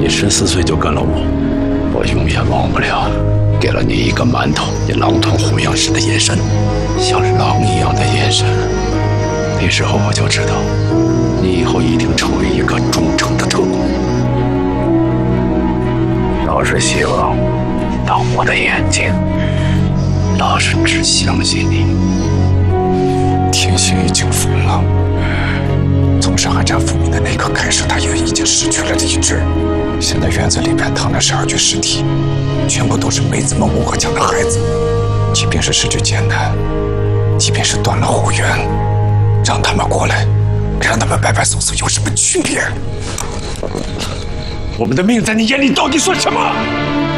14岁就跟了我永远忘不了给了你一个馒头，你狼吞虎咽时的眼神，像是狼一样的眼神。那时候我就知道，你以后一定成为一个忠诚的特工。老是希望当我的眼睛，老是只相信你。 天心已经疯了，从上海站复明的那刻开始，他也已经失去了理智。现在院子里边躺着12具尸体，全部都是梅子们吴国强的孩子。即便是失去艰难，即便是断了后援，让他们过来，让他们白白送送有什么区别？ 我们的命在你眼里到底算什么？